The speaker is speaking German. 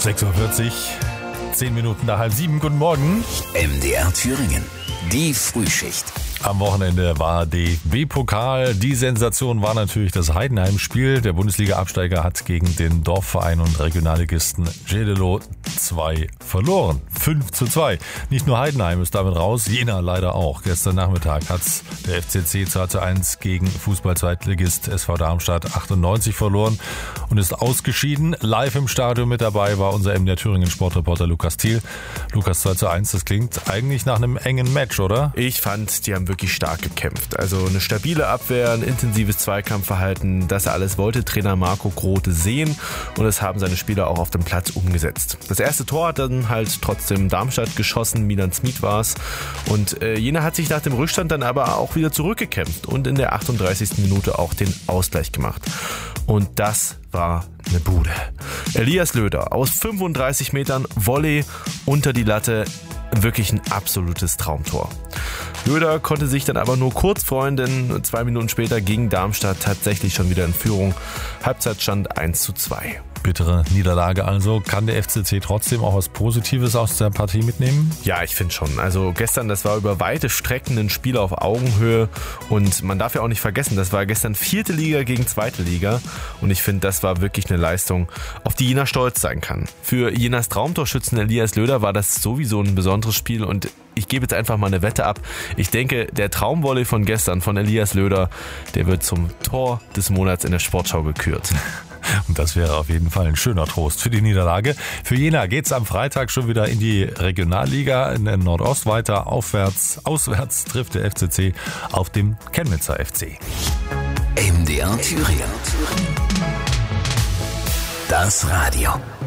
6:40 Uhr, 10 Minuten nach 6:30. Guten Morgen. MDR Thüringen, die Frühschicht. Am Wochenende war DFB-Pokal. Die Sensation war natürlich das Heidenheim-Spiel. Der Bundesliga-Absteiger hat gegen den Dorfverein und Regionalligisten Gedelo 2 verloren. 5:2. Nicht nur Heidenheim ist damit raus, Jena leider auch. Gestern Nachmittag hat der FCC 2:1 gegen Fußball-Zweitligist SV Darmstadt 98 verloren und ist ausgeschieden. Live im Stadion mit dabei war unser MDR Thüringen Sportreporter Lukas Thiel. Lukas, 2:1, das klingt eigentlich nach einem engen Match, oder? Ich fand, die haben wirklich stark gekämpft. Also eine stabile Abwehr, ein intensives Zweikampfverhalten, das alles wollte Trainer Marco Grote sehen und das haben seine Spieler auch auf dem Platz umgesetzt. Das erste Tor hat dann halt trotzdem Darmstadt geschossen, Milan Smith war es und Jena hat sich nach dem Rückstand dann aber auch wieder zurückgekämpft und in der 38. Minute auch den Ausgleich gemacht. Und das war eine Bude. Elias Löder aus 35 Metern Volley unter die Latte. Wirklich ein absolutes Traumtor. Löder konnte sich dann aber nur kurz freuen, denn 2 Minuten später ging Darmstadt tatsächlich schon wieder in Führung. Halbzeitstand 1:2. Bittere Niederlage also. Kann der FCC trotzdem auch was Positives aus der Partie mitnehmen? Ja, ich finde schon. Also gestern, das war über weite Strecken ein Spiel auf Augenhöhe und man darf ja auch nicht vergessen, das war gestern 4. Liga gegen 2. Liga und ich finde, das war wirklich eine Leistung, auf die Jena stolz sein kann. Für Jenas Traumtorschützen Elias Löder war das sowieso ein besonderes Spiel und ich gebe jetzt einfach mal eine Wette ab. Ich denke, der Traumvolley von gestern von Elias Löder, der wird zum Tor des Monats in der Sportschau gekürt. Und das wäre auf jeden Fall ein schöner Trost für die Niederlage. Für Jena geht's am Freitag schon wieder in die Regionalliga in der Nordost weiter. Auswärts trifft der FCC auf dem Chemnitzer FC. MDR Thüringen. Das Radio.